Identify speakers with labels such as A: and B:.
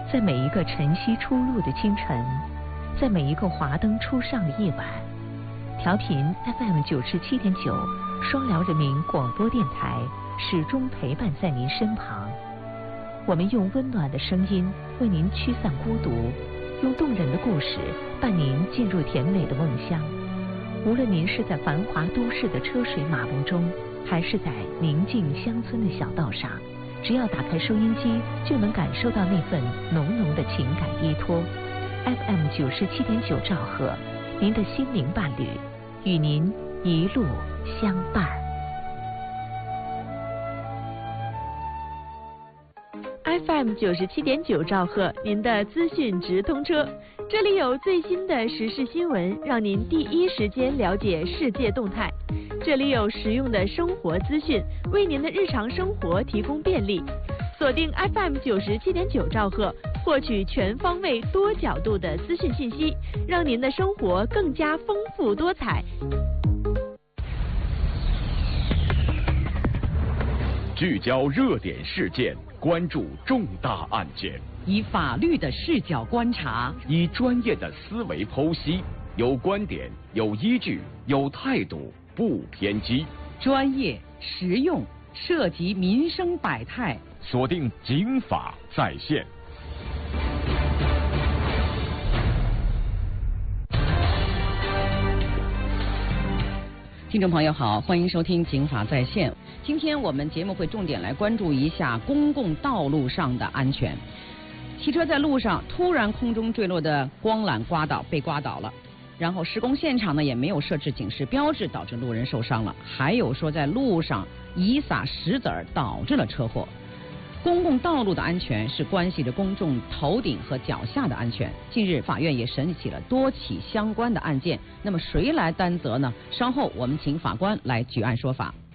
A: 在每一个晨曦初露的清晨，在每一个华灯初上的夜晚，调频 FM 97.9双辽人民广播电台始终陪伴在您身旁。我们用温暖的声音为您驱散孤独，用动人的故事伴您进入甜美的梦乡。无论您是在繁华都市的车水马龙中，还是在宁静乡村的小道上，只要打开收音机，就能感受到那份浓浓的情感依托。FM 97.9兆赫，您的心灵伴侣，与您一路相伴。
B: FM 97.9兆赫，您的资讯直通车，这里有最新的时事新闻，让您第一时间了解世界动态。这里有实用的生活资讯，为您的日常生活提供便利。锁定 FM 97.9兆赫，获取全方位、多角度的资讯信息，让您的生活更加丰富多彩。
C: 聚焦热点事件，关注重大案件，
D: 以法律的视角观察，
C: 以专业的思维剖析，有观点，有依据，有态度，不偏激，
D: 专业实用，涉及民生百态。
C: 锁定警法在线。
D: 听众朋友好，欢迎收听警法在线。今天我们节目会重点来关注一下公共道路上的安全。汽车在路上突然空中坠落的光缆被刮倒了，然后施工现场呢也没有设置警示标志，导致路人受伤了。还有说在路上遗撒石子儿导致了车祸。公共道路的安全是关系着公众头顶和脚下的安全。近日法院也审起了多起相关的案件，那么谁来担责呢？稍后我们请法官来举案说法。